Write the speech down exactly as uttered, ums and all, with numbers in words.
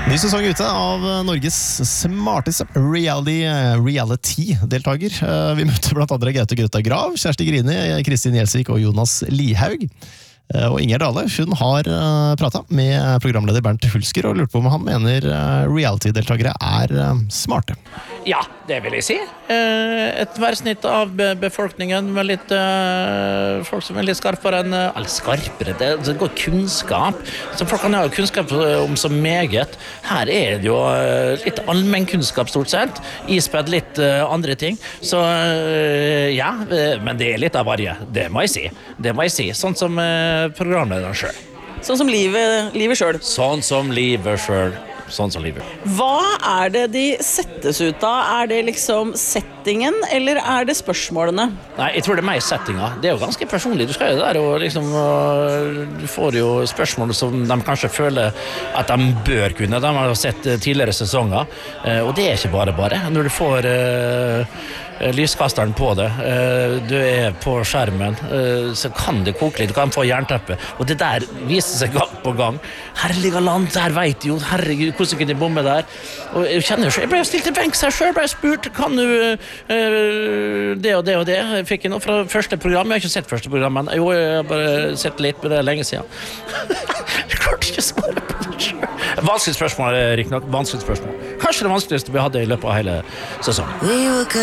Ny sesong ute av Norges smarteste reality, reality-deltager. Vi møter blant andre Gaute Grøtta Grav, Kjersti Grini, Kristin Gjelsvik og Jonas Lihaug. Og Inger Dale, hun har pratet med programleder Bernt Hulsker og lurt på om han mener reality-deltagere er smarte. Ja, det vil jeg si. Et værsnitt av befolkningen med litt folk som er litt skarpere enn eller skarpere, det går kunnskap. Så folk kan ha kunnskap om så meget. Her er det jo litt allmenn kunnskap stort sett, ispedd litt andre ting. Så ja, men det er litt av varje, det må jeg si. Det må jeg si, sånn som programlederen selv. Sånn som livet, livet selv. Sånn som livet selv. Sånn som livet. Hva er det de settes ut av? Er det liksom settingen, eller er det spørsmålene? Nei, jeg tror det er mer settinga. Det er jo ganske personlig. Du skal jo der og liksom, du får jo spørsmål som de kanskje føler at de bør kunne. De har jo sett tidligere sesonger, og det er ikke bare bare. Når du får uh, lyskasteren på det, uh, du er på skjermen, uh, så kan det koke litt, du kan få jernteppe. Og det der viser seg gang på gang. Herlige land, der vet du jo, herregud, hvordan kunne de bomme der? Og jeg kjenner jo, jeg ble jo stilt til benks her selv, ble spurt, kan du uh, det og det og det? Jeg fikk noe fra første program, jeg har ikke sett første program, men jo, jeg har bare sett litt, men det er lenge siden. Jeg klarte ikke å svare på det selv. Vanskelig spørsmål, Rikard, vanskelig spørsmål. Kanskje det vanskeligste vi hadde i løpet av hele sesongen.